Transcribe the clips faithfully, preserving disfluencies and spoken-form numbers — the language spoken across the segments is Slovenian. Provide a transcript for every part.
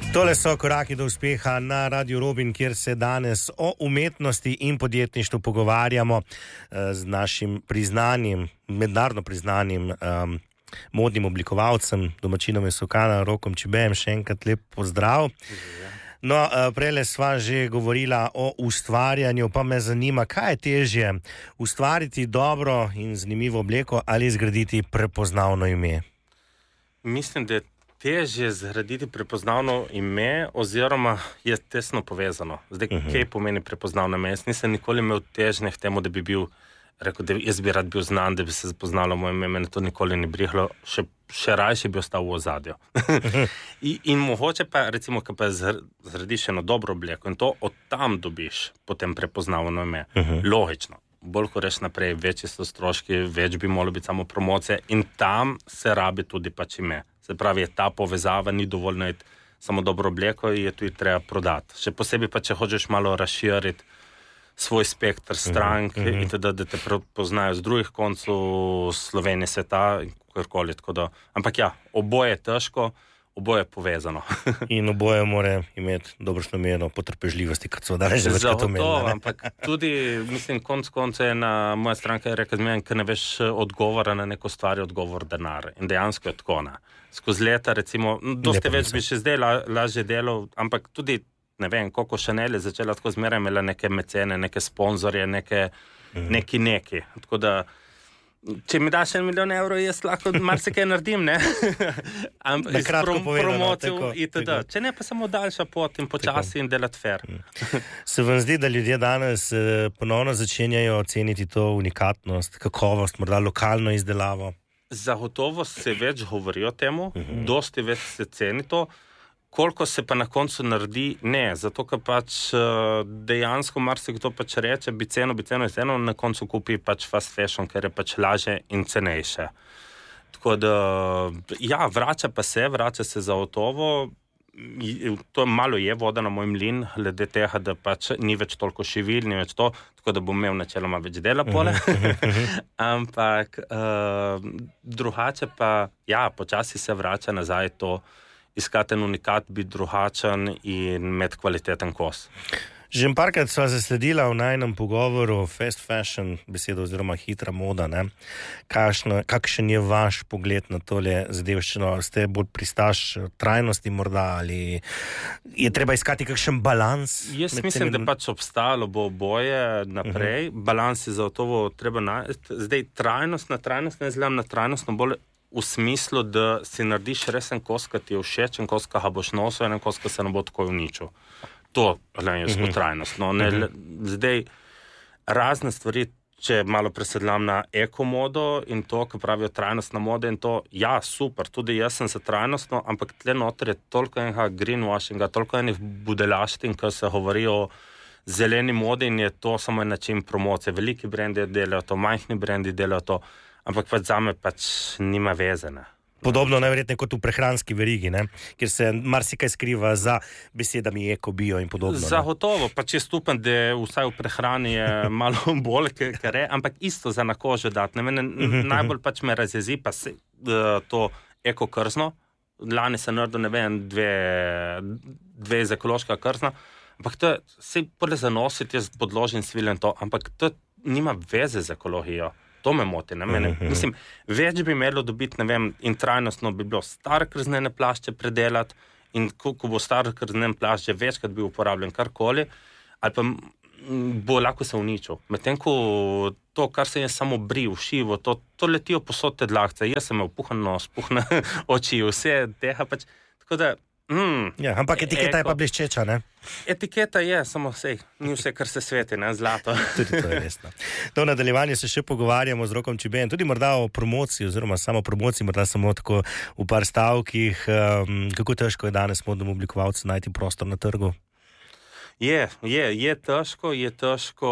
Tole so koraki do uspeha na Radio Robin, kjer se danes o umetnosti in podjetništvu pogovarjamo z našim priznanim, mednarodno priznanim um, modnim oblikovalcem, domačinom iz Sokana, Rokom Čibejem. Še enkrat lep pozdrav. No, prejle sva že govorila o ustvarjanju, pa me zanima, kaj je težje, ustvariti dobro in zanimivo obleko ali zgraditi prepoznavno ime? Mislim, da je težje zgraditi prepoznavno ime oziroma je tesno povezano. Zdaj, uh-huh. kaj pomeni prepoznavno ime? Jaz nisem nikoli imel težnje v temu, da bi bil, rekel, da jaz bi rad bil znan, da bi se poznalo moje ime, mene to nikoli ni brihlo, še, še rajše bi ostal v ozadju. in, in mogoče pa, recimo, ko pa zgradiš eno dobro obleko in to od tam dobiš potem prepoznavno ime. Uh-huh. Logično. Bolj ko reš naprej, večji so stroški, več bi moralo biti samo promocije in tam se rabi tudi pač ime. Se pravi, je ta povezava, ni dovoljno je samo dobro obleko, je tudi treba prodati. Še posebej pa, če hočeš malo razširiti svoj spektr strank uh-huh. in teda, da te poznajo z drugih koncev Slovenije, sveta in kakorkoli. Ampak ja, oboje je težko, oboje je povezano. In oboje mora imeti dobrošno mero potrpežljivosti, kot so danes že večkrat omenili. Ampak tudi, mislim, konc konca je na moja stranka je rekla, zmeni, ker ne veš odgovora na neko stvar, je odgovor denar. In dejansko je tako, ne. Skozi leta, recimo, dosti več bi še zdaj la, lažje delal, ampak tudi, ne vem, koliko Chanel je začela tako zmeraj imela neke mecene, neke sponzorje, neke, mm. neki neki. Tako da, če mi daš en milijon evrov, jaz lahko marsikaj naredim, ne? Na kratko prom, povedano, tako, tako. Če ne, pa samo daljša pot in počasi in delati fair. Se vam zdi, da ljudje danes eh, ponovno začenjajo ceniti to unikatnost, kakovost, morda lokalno izdelavo? Zagotovo se več govori o temu, uh-huh. dosti več se ceni to, koliko se pa na koncu naredi, ne, zato ker pač dejansko marsikdo pač reče, bi ceno, bi ceno, ceno, na koncu kupi pač fast fashion, ker je pač lažje in cenejše. Tako da, ja, vrača pa se, vrača se zagotovo, to malo je voda na moj mlin, glede tega, da pač ni več toliko živil, ni več to, tako da bom imel načeloma več dela pole. Ampak uh, drugače pa, ja, počasi se vrača nazaj to, iskati en unikat, biti drugačen in imeti kvaliteten kos. Že parkrat sva zasledila v najnem pogovoru fast fashion besedo oziroma hitra moda, ne? Kakšno, kakšen je vaš pogled na tole zadevščino? Ste bolj pristaš trajnosti morda ali je treba iskati kakšen balans? Jaz mislim, tem... da pač obstalo bo oboje naprej. Uh-huh. Balans je zagotovo treba najti. Zdaj, trajnost na trajnost, ne zgledam na trajnost, no bolj v smislu, da si narediš res en kos, ki ti je všeč, en kos, ki ga boš nosil, en kos, ki se ne bo tako uničil. To, gledam, jaz uh-huh. trajnost. No, ne, uh-huh. Zdaj, razne stvari, če malo presedlam na ekomodo in to, ko pravijo trajnostna moda in to, ja, super, tudi jaz sem za trajnostno, ampak tle noter je toliko enega greenwashinga, toliko enih budelaštin, ko se govori o zeleni modi in je to samo en način promocije. Veliki brendi delajo to, majhni brendi delajo to, ampak pač zame pač nima veze, ne. Podobno najverjetneje kot v prehranski verigi, ne? Kjer se marsikaj skriva za besedami eko, bio in podobno. Zagotovo, pa če stupam, da vsaj v prehrani je malo bolj, ker je, ampak isto za na kožo dati. Mene najbolj pač me razjezi pa se, to eko krzno. Lani se naredil, ne vem, dve, dve iz ekološka krzna, ampak to je, se pole zanositi, jaz podložim svilen to, ampak to nima veze z ekologijo. To me moti, ne mene. Uh-huh. Mislim, več bi imelo dobiti, ne vem, in trajnostno bi bilo star krznene plašče predelati in ko, ko bo star krznene plašče večkrat bi uporabljen karkoli, ali pa bo lahko se uničil. Medtem, ko to, kar se je samo bril, šivo, to, to letijo posod te dlakce. Jaz sem imel puhan nos, puhne oči, vse tega pač. Tako da, Mm, ja, ampak etiketa eko. Je pa bleščeča, ne? Etiketa je, samo vse, ni vse, kar se sveti, ne, zlato. Tudi to je resno. To v nadaljevanju se še pogovarjamo z Rokom Čibejem, tudi morda o promociji, oziroma samo promociji, morda samo tako v par stavkih. Um, kako težko je danes modnemu oblikovalcu najti prostor na trgu? Je, je, je težko, je težko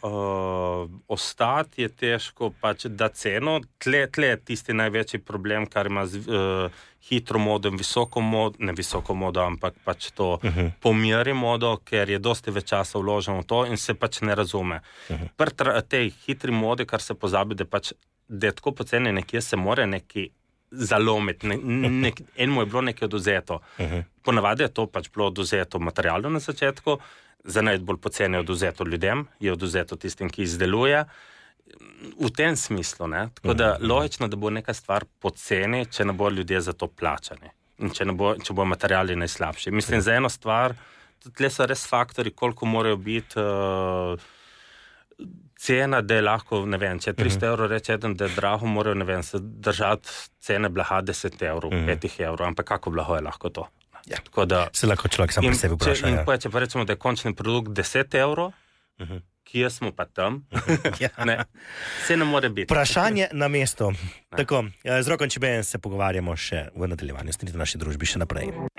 uh, ostati, je težko pač da ceno. Tle, tle je tisti največji problem, kar ima z uh, hitro modo in visoko modo, ne visoko modo, ampak pač to uh-huh. pomeri modo, ker je dosti več časa vloženo v to in se pač ne razume. Uh-huh. Pri tej hitri modi, kar se pozabi, da pač, da je tako poceni nekje se more neki zalomiti. Ne, ne, enemu je bilo nekaj oduzeto. Uh-huh. Ponavadi je to pač bilo oduzeto materialno na začetku, za najbolj poceni je oduzeto ljudem, je oduzeto tistim, ki izdeluje. V tem smislu, ne? Tako da logično, da bo neka stvar poceni, če ne bo ljudje za to plačani. In če, ne bo, če bo materiali najslabši. Mislim, za eno stvar, tle so res faktori, koliko morajo biti uh, cena, da je lahko, ne vem, če je tristo uh-huh. evrov reče eden, da je drago, morajo, ne vem, se držati cene blaha deset evrov, uh-huh. petih evrov, ampak kako blaho je lahko to? Ja. Tako da, se lahko človek sam pri sebi vpraša. In ja. pa, če pa rečemo, da je končni produkt deset evrov, uh-huh. kje smo pa tam, ja. ne, se ne more biti. Vprašanje na mesto. Tako, z Rokom Čibejem se pogovarjamo še v nadaljevanju, stanite v naši družbi še naprej.